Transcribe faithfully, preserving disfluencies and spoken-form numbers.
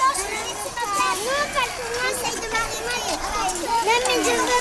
Non, parce que moi, j'essaye de m'arrimer. Non, mais je veux